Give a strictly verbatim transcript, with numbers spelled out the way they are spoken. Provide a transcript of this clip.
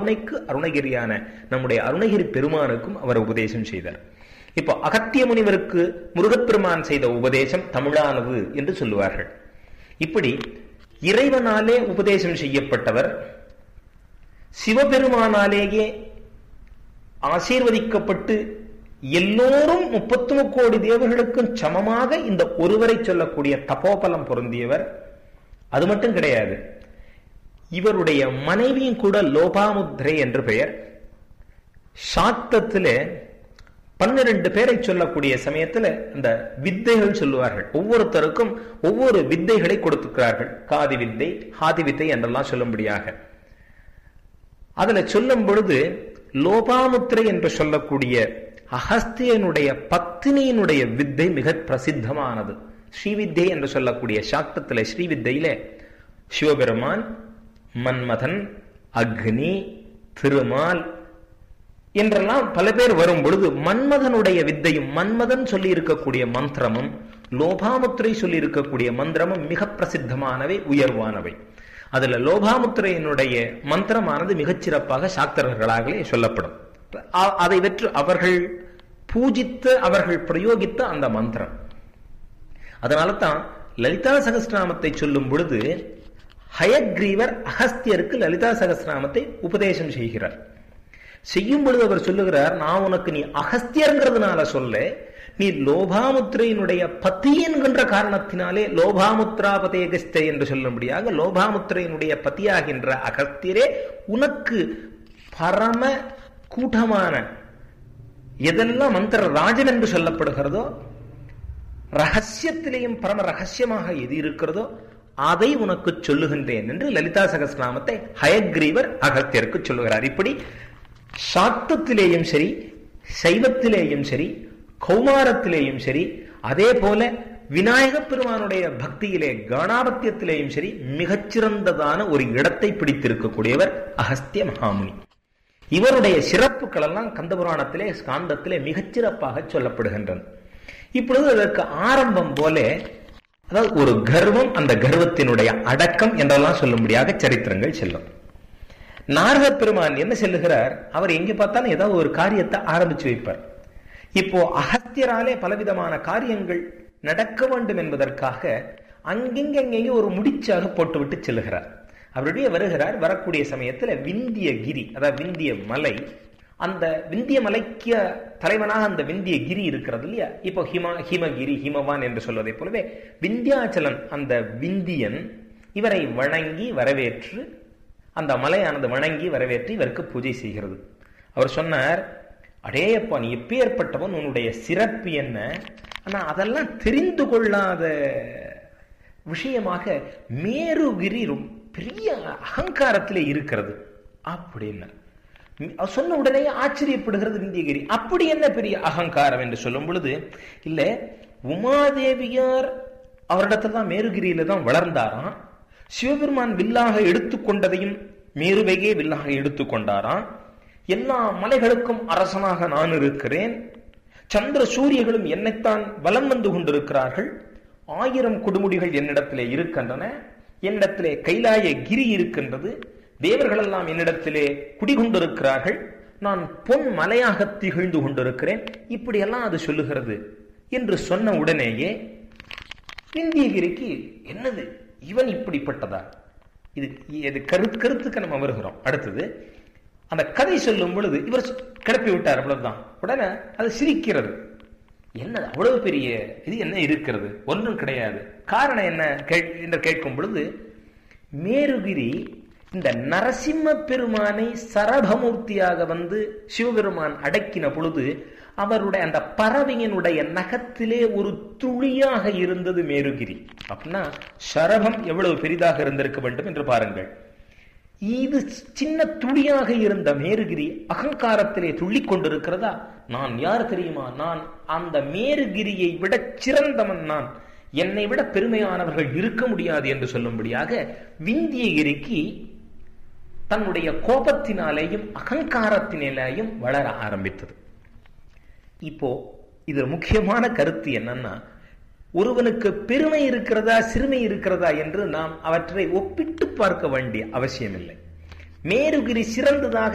அருணகிரியான நம்முடைய அருணகிரி பெருமானுக்கும் அவர் உபதேசம் செய்தார். இப்போ அகத்திய முனிவருக்கு முருகப்பெருமான் செய்த உபதேசம் தமிழானது என்று சொல்லுவார்கள். இப்படி இறைவனாலே உபதேசம் செய்யப்பட்டவர் சிவபெருமானாலேயே ஆசீர்வதிக்கப்பட்டு எல்லோரும் முப்பத்து முக்கோடி தேவர்களுக்கும் சமமாக இந்த ஒருவரை சொல்லக்கூடிய தபோபலம் பொருந்தியவர். அது மட்டும் கிடையாது, இவருடைய மனைவியும் கூட லோபாமுத்ரை என்று பெயர். சாக்தத்திலே பன்னிரண்டு பேரை சொல்லக்கூடிய சமயத்தில் அந்த வித்தைகள் சொல்லுவார்கள். ஒவ்வொருத்தருக்கும் ஒவ்வொரு வித்தைகளை கொடுத்துக்கிறார்கள். காதி வித்தை, ஹாதி வித்தை என்றெல்லாம் சொல்லும்படியாக. அதுல சொல்லும் பொழுது லோபாமுத்ரை என்று சொல்லக்கூடிய அகஸ்தியனுடைய பத்தினியினுடைய வித்தை மிக பிரசித்தமானது. ஸ்ரீவித்தை என்று சொல்லக்கூடிய சாக்தத்திலே ஸ்ரீவித்தையிலே சிவபெருமான், மன்மதன், அக்னி, திருமால் என்றெல்லாம் பல பேர் வரும் பொழுது மன்மதனுடைய வித்தையும் மன்மதன் சொல்லி இருக்கக்கூடிய மந்திரமும் லோபாமுத்ரை சொல்லி இருக்கக்கூடிய மந்திரமும் மிக பிரசித்தமானவை, உயர்வானவை. அதுல லோபாமுத்ரையினுடைய மந்திரமானது மிகச்சிறப்பாக சாக்தர்களாகவே சொல்லப்படும். அதை வெற்று அவர்கள் பூஜித்த அவர்கள் பிரயோகித்த அந்த மந்திரம். அதனால தான் லலிதா சகஸ்ரநாமத்தை சொல்லும் பொழுது ஹயக்ரீவர் அகஸ்தியருக்கு லலிதா சகஸ்ரநாமத்தை உபதேசம் செய்கிறார். செய்யும் பொழுது அவர் சொல்லுகிறார், நான் உனக்கு நீ அகஸ்தியர்ங்கிறதுனால சொல்ல, நீ லோபாமுத்ரையினுடைய பதி என்கின்ற காரணத்தினாலே லோபாமுத்ராபதேகஸ்தே என்று சொல்லும்படியாக லோபாமுத்ரையினுடைய பதியாகின்ற அகஸ்தியரே உனக்கு பரம கூட்டமான எதெல்லாம் மந்திர ராஜன் என்று சொல்லப்படுகிறதோ, ரகசியத்திலேயும் பரம ரகசியமாக எது இருக்கிறதோ அதை உனக்கு சொல்லுகின்றேன் என்று லலிதா சகஸ்ரநாமத்தை ஹயக்ரீவர் அகஸ்தியருக்கு சொல்லுகிறார். இப்படி சாக்தத்திலேயும் சரி, சைவத்திலேயும் சரி, கௌமாரத்திலேயும் சரி, அதே போல விநாயக பெருமானுடைய பக்தியிலே கணாபத்தியத்திலேயும் சரி மிகச்சிறந்ததான ஒரு இடத்தை பிடித்திருக்கக்கூடியவர் அகஸ்திய மகாமுனி. இவருடைய சிறப்புகள் எல்லாம் கந்தபுராணத்திலே ஸ்காந்தத்திலே மிகச்சிறப்பாக சொல்லப்படுகின்றன. இப்பொழுது அதற்கு ஆரம்பம் போல, அதாவது ஒரு கர்வம், அந்த கர்வத்தினுடைய அடக்கம் என்றெல்லாம் சொல்லும்படியாக சரித்திரங்கள் செல்லும். நாரத பெருமான் என்ன சொல்லுகிறார், அவர் எங்க பார்த்தாலும் ஏதாவது ஒரு காரியத்தை ஆரம்பிச்சு வைப்பார். இப்போ அகஸ்தியராலே பலவிதமான காரியங்கள் நடக்க வேண்டும் என்பதற்காக அங்கெங்கெங்கேயும் ஒரு முடிச்சாக போட்டுவிட்டு செல்லுகிறார். அவருடைய வருகிறார். வரக்கூடிய சமயத்துல விந்திய கிரி, அதாவது விந்திய மலை, அந்த விந்திய மலைக்கு தலைவனாக அந்த விந்திய கிரி இருக்கிறது இல்லையா, இப்போ ஹிமா ஹிமகிரி ஹிமவான் என்று சொல்வதை போலவே விந்தியாச்சலன் அந்த விந்தியன் இவரை வணங்கி வரவேற்று, அந்த மலையானது வணங்கி வரவேற்று இவருக்கு பூஜை செய்கிறது. அவர் சொன்னார், அடேயப்பா நீ எப்பேற்பட்டவன், உன்னுடைய சிறப்பு என்ன, ஆனா அதெல்லாம் தெரிந்து கொள்ளாத விஷயமாக மேருகிரி பெரிய அகங்காரத்திலே இருக்கிறது அப்படின்னு சொன்ன உடனே ஆச்சரியப்படுகிறது விந்தியகிரி. அப்படி என்ன பெரிய அகங்காரம் என்று சொல்லும் பொழுது, இல்ல உமாதேவியார் அவரிடத்துல தான் மேருகிரியில தான் வளர்ந்தாராம். சிவபெருமான் வில்லாக எடுத்துக்கொண்டதையும் மேருவையே வில்லாக எடுத்துக்கொண்டாராம். எல்லா மலைகளுக்கும் அரசனாக நான் இருக்கிறேன், சந்திர சூரியர்களும் என்னைத்தான் வலம் வந்து கொண்டிருக்கிறார்கள், ஆயிரம் கொடுமுடிகள் என்னிடத்திலே இருக்கின்றன, என்னிடத்திலே கைலாய கிரி இருக்கின்றது, தேவர்கள் எல்லாம் என்னிடத்திலே குடிகொண்டிருக்கிறார்கள், நான் பொன் மலையாக திகழ்ந்து கொண்டிருக்கிறேன், இப்படியெல்லாம் அது சொல்லுகிறது என்று சொன்ன உடனேயே விந்தியகிரிக்கு என்னது இவன் இப்படிப்பட்டதா, இது இது கருத்து கருத்துக்கு நம்ம வருகிறோம். அடுத்தது அந்த கதை சொல்லும் பொழுது இவர் கிளப்பி விட்டார், அவ்வளவுதான். உடனே அது சிரிக்கிறது. என்ன அவ்வளவு பெரிய இது என்ன இருக்கிறது, ஒன்றும் கிடையாது. காரணம் என்ன என்று கேட்கும் பொழுது, மேருகிரி இந்த நரசிம்ம பெருமானை சரபமூர்த்தியாக வந்து சிவபெருமான் அடக்கின பொழுது அவருடைய அந்த பறவையினுடைய நகத்திலே ஒரு துளியாக இருந்தது மேருகிரி. அப்படின்னா சரபம் எவ்வளவு பெரிதாக இருந்திருக்க வேண்டும் என்று பாருங்கள். இது சின்ன துளியாக இருந்த மேருகிரி அகங்காரத்திலே துள்ளி கொண்டிருக்கிறதா, நான் யார் தெரியுமா, நான் அந்த மேருகிரியை விட சிறந்தவன், நான் என்னை விட பெருமையானவர்கள் இருக்க முடியாது என்று சொல்லும்படியாக விந்தியகிரிக்கு தன்னுடைய கோபத்தினாலேயும் அகங்காரத்தினாலேயும் வளர ஆரம்பித்தது. இப்போ இது முக்கியமான கருத்து என்னன்னா, ஒருவனுக்கு பெருமை இருக்கிறதா சிறுமை இருக்கிறதா என்று நாம் அவற்றை ஒப்பிட்டு பார்க்க வேண்டிய அவசியம் இல்லை. மேருகிரி சிறந்ததாக